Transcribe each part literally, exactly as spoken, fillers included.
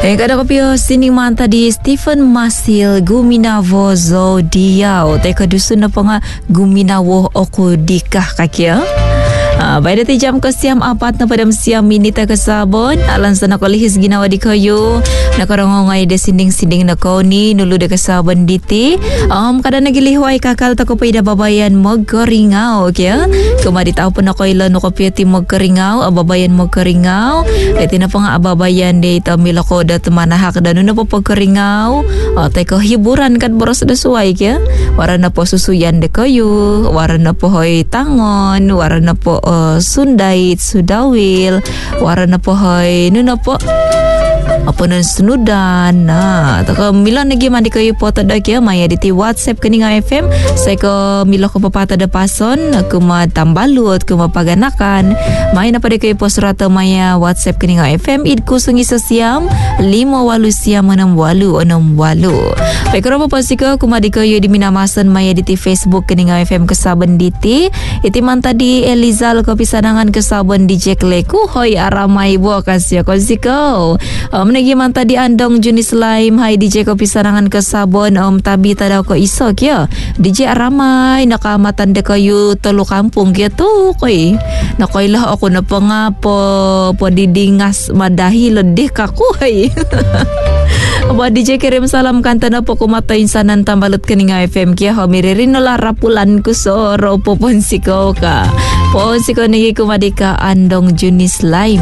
Eh, kada kopio sini manta di Stephen Masil Guminawo Zodiao. Teka dusun na pa nga Guminawo oku dikah kakia. Ah, pada ti jam ke siam apat na padam siam minita ke sabon alan sana ko lihis ginawa di kayo nakarangongay de sinding-sinding na ko ni nulu de ke sabon diti um, kada nagilihway kakal ta ko pa ida babayan magkaringaw kya kumadi tao po na ko ilan no ko piyati magkaringaw ababayan magkaringaw iti na pa nga ababayan de itamila ko da tumanahak da no po pagkaringaw o tay ko hiburan kad boros da suway kya wara na po susuyan de kayo wara na po hoy tangon wara na po Uh, sundait, sudawil, warna po hay, nuna po apa nun sunudan na taka mila nagi mandi kayo po tada kaya maya diti WhatsApp kaninga F M saya ko mila ko papata da pason kuma tambalut kuma paganakan maya na pada kayo po surata maya WhatsApp kaninga F M id kusung isa siam lima walu siam enam walu enam walu pekoro po pasika kuma di kayo di minamasan maya diti Facebook kaninga F M kesaban diti iti manta di Elizal kapisanangan kesaban di Jack Leku hoy aramay bo kasya konsiko um, nagi manta di andong Junis Laim hai D J kopi sarangan ke sabon om tabi tadaw ko isok ya D J aramay nakamatan de kayo tolo kampung kya tu koy nakailah ako na pa nga po po didingas madahi ledih kakuhay Aba D J kirim salam kanta na po kumatayin sanan tambalut kaninga F M kya homiririn nola rapulan ko so ro po ponsiko ka ponsiko nigi kumadika andong Junis Laim.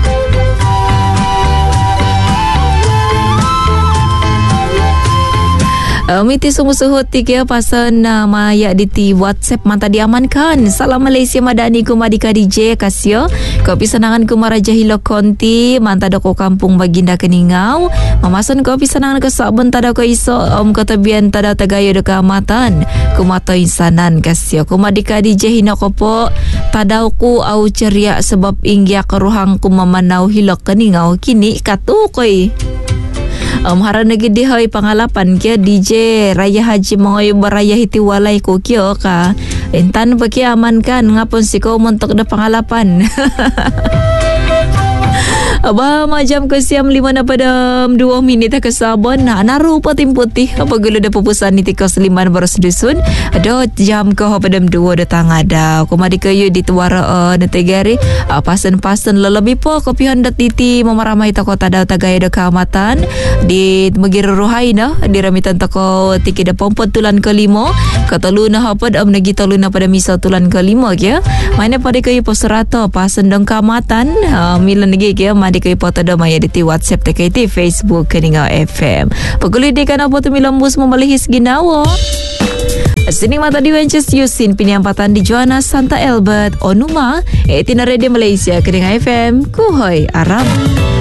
Umiti sumusuhut tiga pasan uh, maya di ti WhatsApp manta diamankan. Salam Malaysia Madani kumadika D J kasyo. Kopi sanangan kumaraja Hilo Konti manta doko kampung Baginda Keningau. Mamason kopi sanangan ke sabun tada ko iso om katabian tada tagayo de kamatan. Kumato insanan kasyo. Kumadika D J hinokopo tadaw ku au ceria sebab ingya keruhang kumamanaw Hilo Keningau kini katukoy. Um, haran nagi di hoy pangalapan kya D J Raya Haji Mongoy Baraya hiti walay ko kyo ka intan pa kya aman kan ngapon si ko montok na pangalapan aba majam ke siam lima na padam dua minit ke sabon na narupa tim putih apa gula da pupusan ni tikas liman baros dusun ada jam ke padam dua datang ada kumadi kayu di tuara uh, netegari uh, pasen-pasen lelebi po kopi honda titi memaramai toko tada tagaya da kamatan di magir ruhai na di ramitan toko tiki da pompot tulan kelima katalu na hapad am nagi talu na pada misa tulan kelima kya mana pada kayu poserato pasen dong kamatan uh, milan nagi kya di kay po tada maya diti WhatsApp te kay ti Facebook kaninga F M paguli di ka na po tumilambus mo malihis ginawo sini mata di Wenches Yusin piniampatan di Joanna Santa Albert Onuma e tinarede Malaysia kaninga F M kuhoy aram.